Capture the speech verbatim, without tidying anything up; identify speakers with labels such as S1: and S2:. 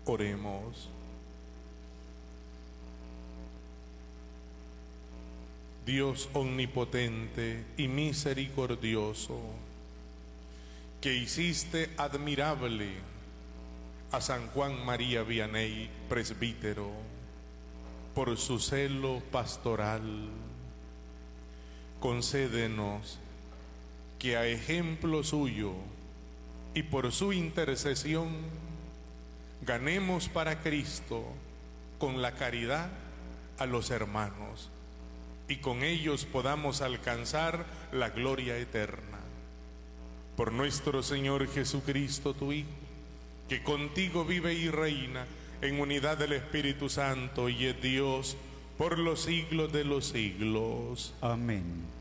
S1: Oremos. Dios omnipotente y misericordioso, que hiciste admirable a San Juan María Vianney, presbítero, por su celo pastoral, concédenos que a ejemplo suyo y por su intercesión ganemos para Cristo con la caridad a los hermanos y con ellos podamos alcanzar la gloria eterna. Por nuestro Señor Jesucristo, tu Hijo, que contigo vive y reina en unidad del Espíritu Santo y es Dios por los siglos de los siglos.
S2: Amén.